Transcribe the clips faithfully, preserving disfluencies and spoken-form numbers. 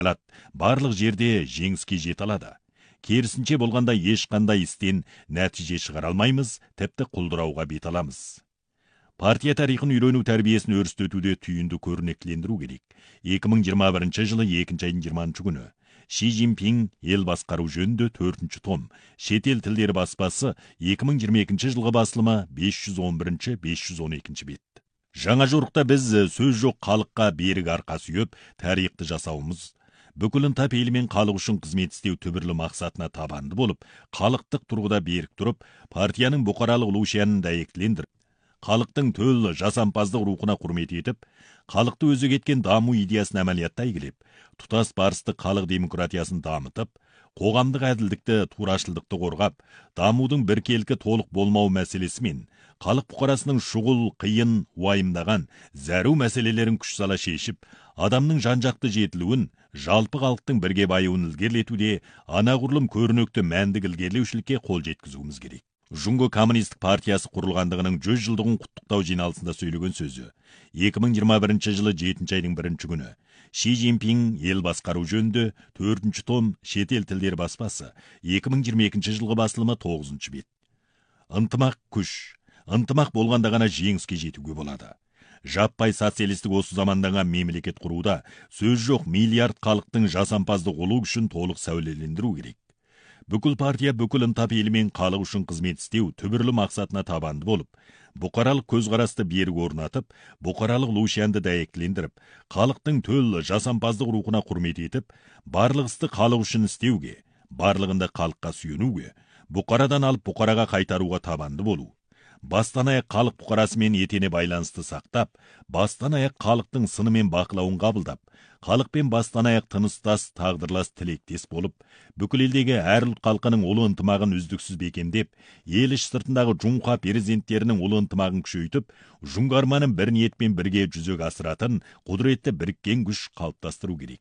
алады, барлық жерде жеңіске жете алады. Керісінше болғанда ешқандай істен нәтиже шығара алмаймыз, тіпті құлдырауға бет аламыз. Партия тарихын үйрену тәрбиесін өрістетуде түйінді көрнектілендіру керек. екі мың жиырма бірінші жылы екінші айдың жиырмасыншы күні Ши Цзиньпин ел басқару жөнінде төртінші том шетел тілдері баспасы екі мың жиырма екінші жылғы басылымы бес жүз он бірінші бес жүз он екінші бет. Жаңа жорықта біз сөз жоқ халыққа берік арқа сүйеп тарихты жасауымыз, бүкілін тап елмен халық үшін қызмет істеу түбірлі мақсатына табанды болып, халықтық тұрғыда берік тұрып, партияның бұқаралық лушиянын дәйектілендіріп, халықтың төл жасампаздық рухына құрмет етіп, халықты өзек еткен даму идеясын әмәлияттай келіп, тұтас барыстық халық демократиясын дамытып, қоғамдық әділдікті, турашылдықты қорғап, дамудың біркелкі толық болмау мәселесімен, халық бұқарасының шұғыл, қиын, уайымдаған, зәру мәселелерін күш сала шешіп, адамның жан-жақты жетілуін, жалпы халықтың бірге баюын ілгерілетуде анағұрлым көрнекті мәнді ілгерілеушілікке қол жеткізуіміз керек. Жұңго коммунистік партиясы құрылғандығының жүз жылдығын құттықтау жиналысында сөйлеген сөзі. екі мың жиырма бірінші жылы жетінші айдың бірінші күні Ши Цзиньпин ел басқару жөнінде төртінші том шетел тілдері баспасы екі мың жиырма екінші жылғы басылымы тоғызыншы бет. Ынтымақ күш. Ынтымақ болғанда ғана жеңіске жетуге болады. Жаппай социалистік осы замандағы мемлекет құруда сөз жоқ миллиард халықтың жасампаздық болу үшін толық сәулелендіру керек. Бүкіл партия бүкіл ынтап елмен халық үшін қызмет істеу түбірлі мақсатына табанды болып, бұқаралық көзқарасты берік орнатып, бұқаралық лушиянды дәйектілендіріп, халықтың төл жасампаздық рухына құрмет етіп, барлық істі халық үшін істеуге, барлығында халыққа сүйенуге, бұқарадан алып бұқараға қайтаруға табанды болу. Бастан аяқ халық бұқарасымен етене байланысты сақтап, бастан аяқ халықтың сынымен бақылауын қабылдап, халықпен бастан аяқ тыныстас, тағдырлас, тілектес болып, бүкіл елдегі әр ұлт халқының ұлы ынтымағын үздіксіз бекемдеп, ел іш сыртындағы жұңқа перзенттерінің ұлы ынтымағын күшейтіп, жұңғы арманын бір ниетпен бірге жүзеге асыратын құдіретті біріккен күш қалыптастыру керек.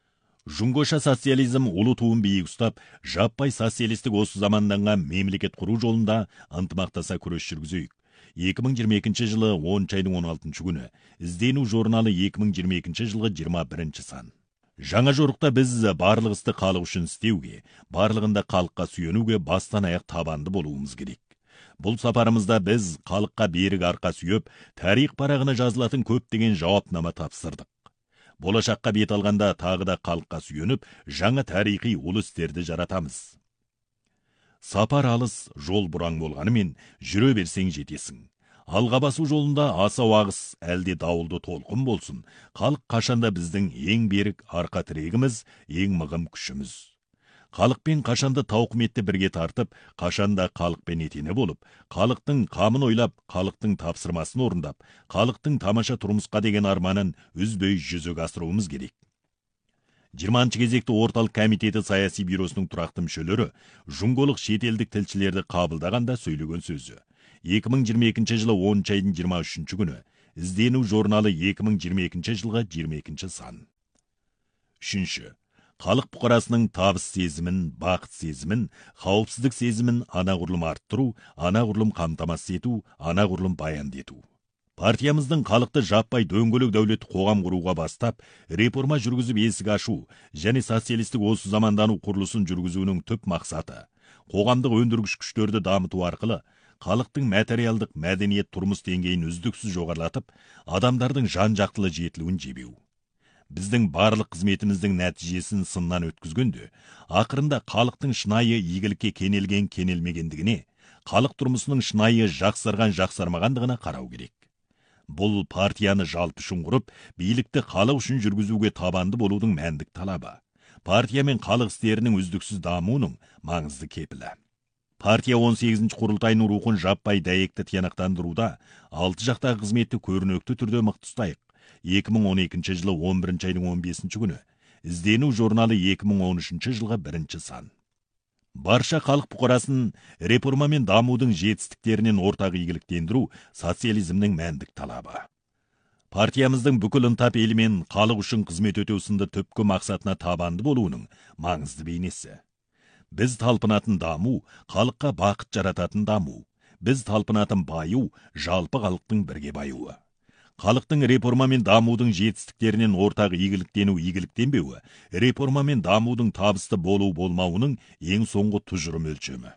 Жұңғоша социализм ұлы туын биік ұстап, жаппай социалистік осы заманданған мемлекет құру жолында ынтымақтаса күрес жүргізейік. екі мың жиырма екінші жылы оныншы айдың он алтыншы күні іздену журналы екі мың жиырма екінші жылғы жиырма бірінші сан. Жаңа жорықта біз барлық істі халық үшін істеуге, барлығында халыққа сүйенуге бастан аяқ табанды болуымыз керек. Бұл сапарымызда біз халыққа берік арқа сүйеп, тарих парағына жазылатын көптеген жауапнама тапсырдық. Болашаққа бет алғанда тағы да халыққа сүйеніп, жаңа тарихи ұлы істерді жаратамыз. Сапар алыс, жол бұраң болғанымен, жүре берсең жетесің. Алға басу жолында аса уағыз, әлде дауылды толқын болсын, халық қашанда біздің ең берік арқа тірегіміз, ең мығым күшіміз. Халықпен қашанда тауқыметті бірге тартып, қашанда халықпен етене болып, халықтың қамын ойлап, халықтың тапсырмасын орындап, халықтың тамаша тұрмысқа деген арманын үзбей жүзеге асыруымыз керек. жиырмасыншы кезекті орталық комитеті саяси бюросының тұрақты мүшелері жұңголық шетелдік тілшілерді қабылдағанда сөйлеген сөзі. екі мың жиырма екінші жылы оныншы айдың жиырма үшінші күні іздену журналы екі мың жиырма екінші жылғы жиырма екінші сан. Үшінші. Халық бұқарасының табыс сезімін, бақыт сезімін, қауіпсіздік сезімін анағұрлым арттыру, анағұрлым қамтамасыз ету, анағұрлым баянды ету. Партиямыздың халықты жаппай дөңгелек дәулетті қоғам құруға бастап, реформа жүргізіп есік ашу және социалистік осы замандану құрылысын жүргізуінің түп мақсаты, қоғамдық өндіргіш күштерді дамыту арқылы, халықтың материалдық мәдениет тұрмыс деңгейін үздіксіз жоғарылатып, адамдардың жан-жақтылы жетілуін жебеу. Біздің барлық қызметіміздің нәтижесін сыннан өткізгенде, ақырында халықтың шынайы игілікке кенелген кенелмегендігіне, халық тұрмысының шынайы жақсарған жақсармағандығына қарау керек. Бұл партияны жалпы үшін құрып, билікті халық үшін жүргізуге табанды болудың мәндік талабы. Партия мен халық істерінің үздіксіз дамуының маңызды кепілі. Партия он сегізінші құрылтайының рухын жаппай дәйекті тиянақтандыруда, алты жақтағы қызметті көрнекті түрде мықты ұстайық. екі мың он екінші жылы он бірінші айдың он бесінші күні іздену журналы екі мың он үшінші жылғы бірінші сан. Барша халық бұқарасын реформа мен дамудың жетістіктерінен ортақ игіліктендіру социализмнің мәндік талабы. Партиямыздың бүкіл ынтап елімен халық үшін қызмет өтеу сынды түпкі мақсатына табанды болуының маңызды бейнесі. Біз талпынатын даму, халыққа бақыт жарататын даму. Біз талпынатын баю, жалпы халықтың бірге баюы. Халықтың реформа мен дамудың жетістіктерінен ортақ игіліктену игіліктенбеуі, реформа мен дамудың табысты болу болмауының ең соңғы тұжырым өлшемі.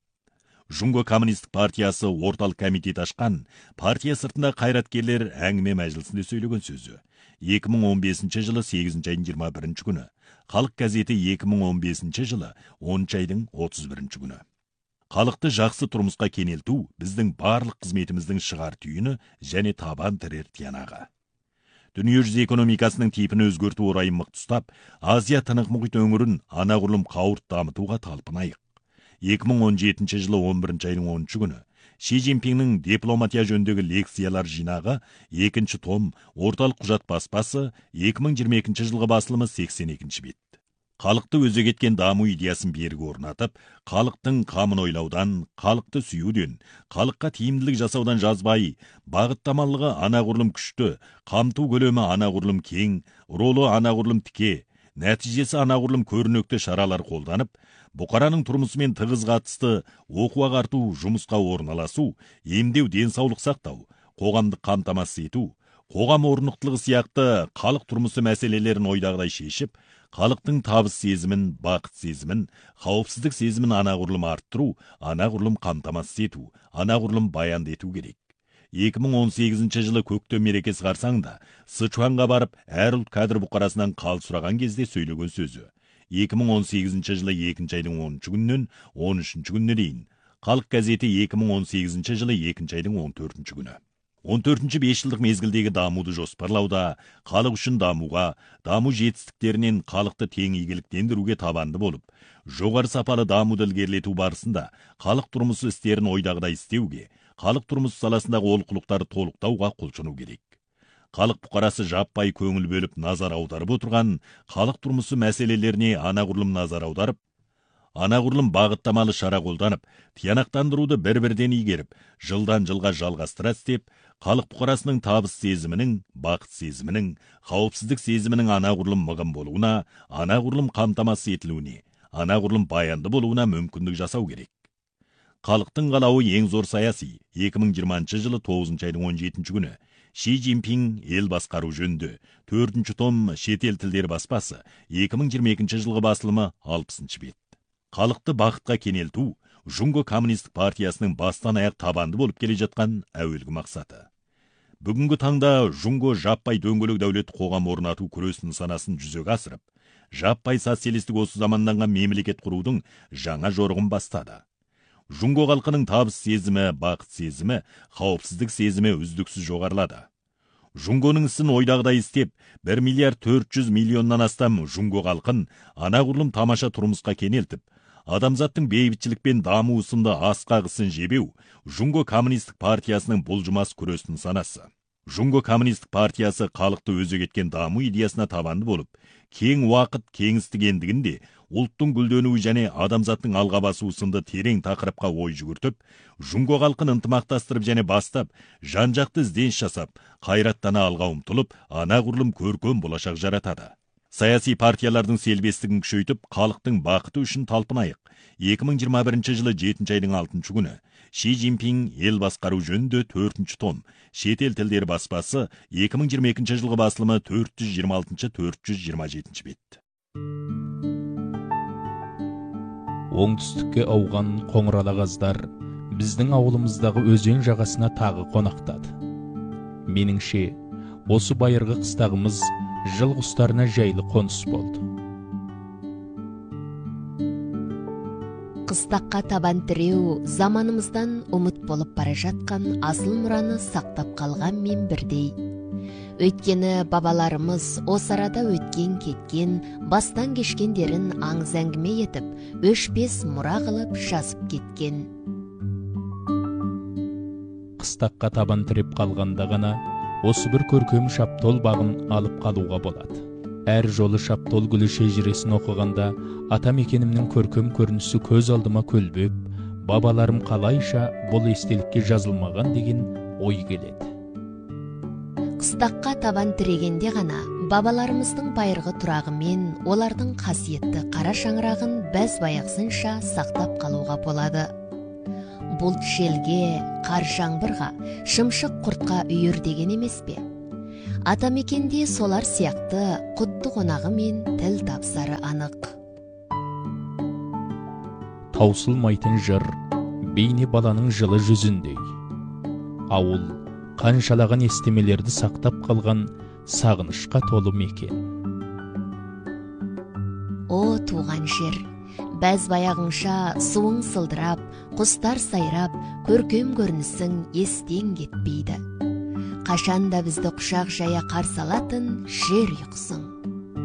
Жунго коммунистік партиясы орталық комитет ашқан партия сыртында қайраткерлер әңгіме мәжілісінде сөйлеген сөзі. екі мың он бесінші жылы сегізінші айдың жиырма бірінші күні. Халық газеті екі мың он бесінші жылы оныншы айдың отыз бірінші күні. Халықты жақсы тұрмысқа кенелту біздің барлық қызметіміздің шығар түйіні және табан тірер тиянағы. Дүниежүзі экономикасының типін өзгерту орайын мықты ұстап, Азия тынық мұхит өңірін анағұрлым қауырт дамытуға талпынайық. екі мың он жетінші жылы он бірінші айдың оныншы күні Ши Цзиньпиннің дипломатия жөніндегі лекциялар жинағы екінші том орталық құжат баспасы екі мың жиырма екінші жылғы басылымы сексен екінші бет. Халықты өзек еткен даму идеясын бергі орнатып, халықтың қамын ойлаудан, халықты сүюден, халыққа тиімділік жасаудан жазбай, бағыттамалығы анағұрлым күшті, қамту көлемі анағұрлым кең, ролы анағұрлым тіке, нәтижесі анағұрлым көрнекті шаралар қолданып, бұқараның тұрмысымен тығыз қатысты оқу ағарту, жұмысқа орналасу, емдеу, денсаулық сақтау, қоғамдық қамтамасыз ету, қоғам орнықтылығы сияқты халық тұрмысы мәселелерін ойдағыдай шешіп, халықтың табыс сезімін, бақыт сезімін, қауіпсіздік сезімін анағұрлым арттыру, анағұрлым қамтамасыз ету, анағұрлым баянды ету керек. екі мың он сегізінші жылы көктем мерекесі қарсаңында Сычуанға барып, әр ұлт кадр бұқарасынан қал сұраған кезде сөйлеген сөзі. екі мың он сегізінші жылы екінші айдың оныншы күнінен он үшінші күніне дейін. Халық газеті екі мың он сегізінші жылы екінші айдың он төртінші күні. он төртінші бес жылдық мезгілдегі дамуды жоспарлауда, халық үшін дамуға, даму жетістіктерінен халықты тең игіліктендіруге табанды болып, жоғары сапалы дамуды ілгерілету барысында халық тұрмысы істерін ойдағыдай істеуге, халық тұрмысы саласындағы олқылықтарды толықтауға құлшыну керек. Халық бұқарасы жаппай көңіл бөліп назар аударып отырған халық тұрмысы мәселелеріне анағұрлым назар аударып, анағұрлым бағыттамалы шара қолданып, тиянақтандыруды бір-бірден игеріп, жылдан жылға жалғастыра істеп, халық бұқарасының табыс сезімінің, бақыт сезімінің, қауіпсіздік сезімінің анағұрлым мығым болуына, анағұрлым қамтамасыз етілуіне, анағұрлым баянды болуына мүмкіндік жасау керек. Халықтың қалауы ең зор саяси. екі мың жиырмасыншы жылы тоғызыншы айдың он жетінші күні Ши Цзиньпин ел басқару жөнінде төртінші том шетел тілдері баспасы екі мың жиырма екінші жылғы басылымы алпысыншы бет. Халықты бақытқа кенелту Жунго коммунистік партиясының бастан аяқ табанды болып келе жатқан әуелгі мақсаты. Бүгінгі таңда Жунго жаппай дөңгелек дәулет қоғам орнату күресінің санасын жүзеге асырып, жаппай социалистік осы заманданған мемлекет құрудың жаңа жорығын бастады. Жунго халқының табыс сезімі, бақыт сезімі, қауіпсіздік сезімі үздіксіз жоғарылады. Жунгоның ісін ойдағыдай істеп, бір миллиард төрт жүз миллионнан астам Жунго халқын анағұрлым тамаша тұрмысқа кенелтіп, адамзаттың бейбітшілік пен даму сынды асқақ ісін жебеу Жунго коммунистік партиясының бұлжымас күресінің санасы. Жунго коммунистік партиясы халықты өзек еткен даму идеясына табанды болып, кең уақыт кеңістік ендігінде ұлттың гүлденуі және адамзаттың алға басуы сынды терең тақырыпқа ой жүгіртіп, Жунго халқын ынтымақтастырып және бастап, жан-жақты ізденіс жасап, қайраттана алға ұмтылып, анағұрлым көркем болашақ жаратады. Саяси партиялардың селбестігін күшейтіп, халықтың бақыты үшін талпынайық. екі мың жиырма бірінші жылы жетінші айдың алтыншы күні Ши Цзиньпин ел басқару жөнінде төртінші том шетел тілдері баспасы екі мың жиырма екінші жылғы басылымы төрт жүз жиырма алтыншы төрт жүз жиырма жетінші бет. Оңтүстікке ауған қоңырала қаздар біздің ауылымыздағы өзен жағасына тағы қонақтады. Меніңше, осы байырғы қыстағымыз жыл құстарына жайлы қоныс болды. Қыстаққа табан тіреу заманымыздан ұмыт болып бара жатқан асыл мұраны сақтап қалған мен бірдей. Өйткені бабаларымыз осы арада өткен кеткен, бастан кешкендерін аңыз әңгіме етіп, өшпес мұра қылып жазып кеткен. Қыстаққа табан тіреп қалғанда ғана осы бір көркем шаптол бағын алып қалуға болады. Әр жолы шаптол гүлі шежіресін оқығанда ата мекенімнің көркем көрінісі көз алдыма көлбеп, бабаларым қалайша бұл естелікке жазылмаған деген ой келеді. Қыстаққа табан тірегенде ғана бабаларымыздың байырғы тұрағы мен олардың қасиетті қара шаңырағын бәз баяқсынша сақтап қалуға болады. бұлт желге, қар жаңбырға, шымшық құртқа үйір деген емес пе? Атамекенде солар сияқты құтты қонағы мен тіл тапсары анық. Таусылмайтын жыр, бейне баланың жылы жүзіндей. Ауыл, қаншалаған естемелерді сақтап қалған сағынышқа толы мекен. О, туған жер, бәз баяғыңша суың сылдырап, құстар сайрап, көркем көрінісің естен кетпейді. Қашанда бізді құшақ жая қарсы алатын жер ұйқысың.